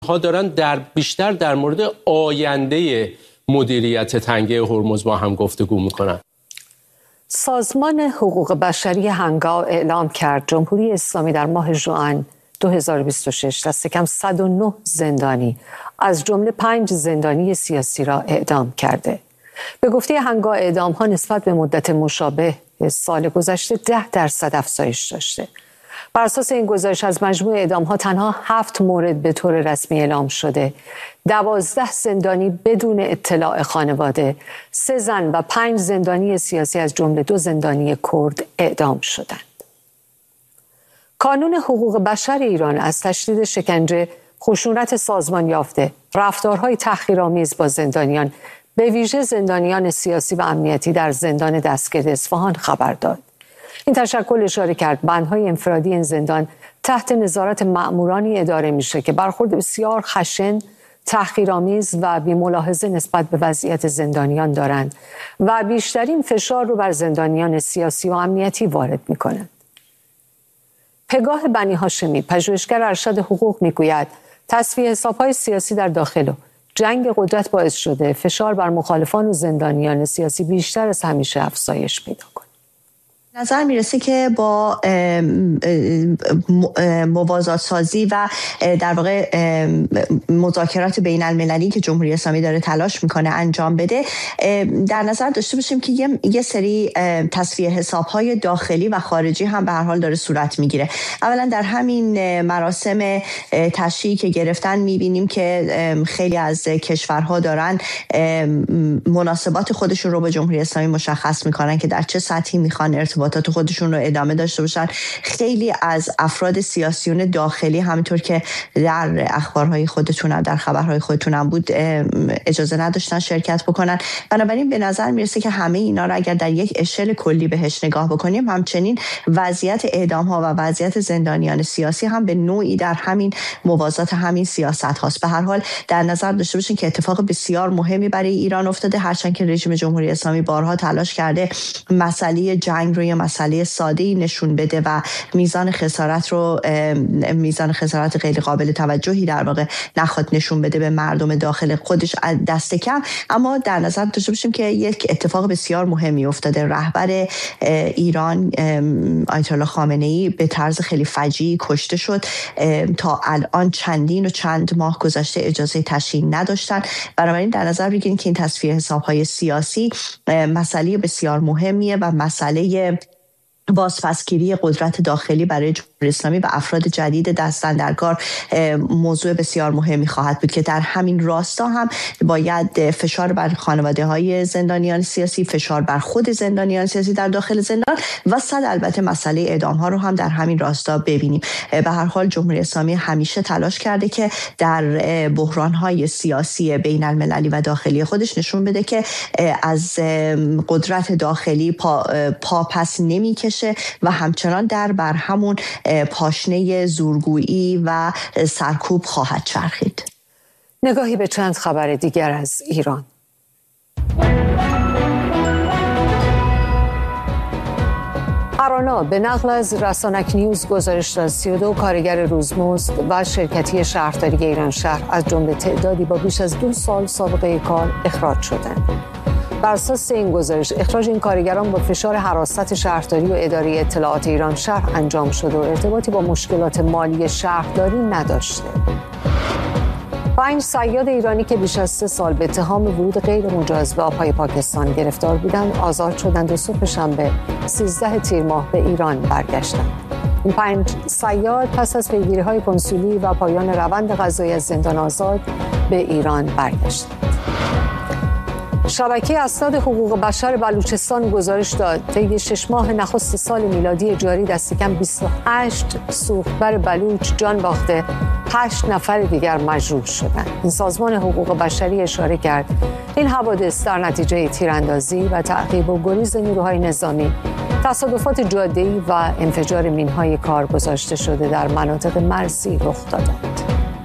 ها دارن بیشتر در مورد آینده مدیریت تنگه هرمز با هم گفتگو میکنن. سازمان حقوق بشری هنگا اعلام کرد جمهوری اسلامی در ماه ژوئن 2026 دست کم 109 زندانی از جمله 5 زندانی سیاسی را اعدام کرده. به گفته هنگا اعدام ها نسبت به مدت مشابه سال گذشته 10% افزایش داشته. بر اساس این گزارش از مجموع اعدام ها تنها 7 مورد به طور رسمی اعلام شده، 12 زندانی بدون اطلاع خانواده، 3 زن و 5 زندانی سیاسی از جمله 2 زندانی کرد اعدام شدند. کانون حقوق بشر ایران از تشدید شکنجه، خشونت سازمان یافته، رفتارهای تحقیرآمیز با زندانیان، به ویژه زندانیان سیاسی و امنیتی در زندان دستگیر اصفهان خبر داد. این تشکل اشاره کرد بندهای انفرادی این زندان تحت نظارت مأمورانی اداره میشه که برخورد بسیار خشن، تحقیرآمیز و بی‌ملاحظه نسبت به وضعیت زندانیان دارند و بیشترین فشار رو بر زندانیان سیاسی و امنیتی وارد میکنند. پگاه بنی هاشمی، پژوهشگر ارشد حقوق، میگوید تصفیه حساب‌های سیاسی در داخل و جنگ قدرت باعث شده فشار بر مخالفان و زندانیان سیاسی بیشتر از همیشه افزایش پیدا کنه. نظر میرسه که با موازات سازی و در واقع مذاکرات بین المللی که جمهوری اسلامی داره تلاش میکنه انجام بده، در نظر داشته باشیم که یه سری تصفیه حساب‌های داخلی و خارجی هم به هر حال داره صورت میگیره. اولا در همین مراسم تشییع که گرفتن میبینیم که خیلی از کشورها دارن مناسبات خودشون رو با جمهوری اسلامی مشخص میکنن که در چه سطحی میخوان ارتباطات خودشون رو ادامه داشته باشن. خیلی از افراد سیاسیون داخلی همینطور که در اخبارهای خودتون هم در خبرهای خودتون هم بود اجازه نداشتن شرکت بکنن. بنابراین به نظر میرسه که همه اینا رو اگر در یک اشل کلی بهش نگاه بکنیم، همچنین وضعیت اعدام ها و وضعیت زندانیان سیاسی هم به نوعی در همین موازات همین سیاست هاست. به هر حال در نظر داشته باشین که اتفاق بسیار مهمی برای ایران افتاده، هرچند که رژیم جمهوری اسلامی بارها تلاش کرده مسئله جنگ رو مسئله ساده‌ای نشون بده و میزان خسارت غیر قابل توجهی در واقع نخواد نشون بده به مردم داخل خودش دست کم. اما در نظر داشته باشیم که یک اتفاق بسیار مهمی افتاده. رهبر ایران آیت الله خامنه‌ای به طرز خیلی فجیعی کشته شد. تا الان چند ماه گذشته اجازه تشییع نداشتن. بنابراین در نظر بگیرید که این تصفیه حساب‌های سیاسی مسئله بسیار مهمیه و مسئله بازپسگیری قدرت داخلی برای جمهوری اسلامی و افراد جدید دستاندرکار موضوع بسیار مهمی خواهد بود که در همین راستا هم باید فشار بر خانواده‌های زندانیان سیاسی، فشار بر خود زندانیان سیاسی در داخل زندان و البته مسئله اعدام‌ها رو هم در همین راستا ببینیم. به هر حال جمهوری اسلامی همیشه تلاش کرده که در بحران‌های سیاسی بین المللی و داخلی خودش نشون بده که از قدرت داخلی پا پس نمی‌کشه و همچنان بر همون پاشنه زورگویی و سرکوب خواهد چرخید. نگاهی به چند خبر دیگر از ایران. هرانا به نقل از رسانک نیوز گزارش داد 32 کارگر روزمزد و شرکتی شهرداری ایران شهر از جمله تعدادی با بیش از 2 سال سابقه کار اخراج شدند. بر اساس این گزارش اخراج این کارگران با فشار حراست شهرداری و اداره اطلاعات ایران شهر انجام شده و ارتباطی با مشکلات مالی شهرداری نداشته. 5 صیاد ایرانی که بیش از 3 سال به اتهام ورود غیر مجاز به آبهای پاکستان گرفتار بودند آزاد شدند و صبح شنبه 13 تیر ماه به ایران برگشتند. این 5 صیاد پس از پیگیری‌های کنسولی و پایان روند قضایی از زندان آزاد به ایران برگشتند. شبکه اسناد حقوق بشر بلوچستان گزارش داد طی 6 ماه نخست سال میلادی جاری دست کم 28 سوختبر بلوچ جان باخته، 8 نفر دیگر مجروح شدند. این سازمان حقوق بشری اشاره کرد این حوادث در نتیجه تیراندازی و تعقیب و گریز نیروهای نظامی، تصادفات جاده‌ای و انفجار مین‌های کار گذاشته شده در مناطق مرزی رخ دادند.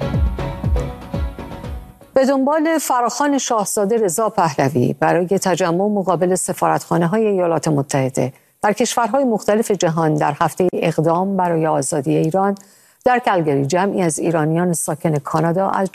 به دنبال فراخوان شاهزاده رضا پهلوی برای تجمع مقابل سفارتخانه‌های ایالات متحده در کشورهای مختلف جهان در هفته اقدام برای آزادی ایران، در کلگری جمعی از ایرانیان ساکن کانادا از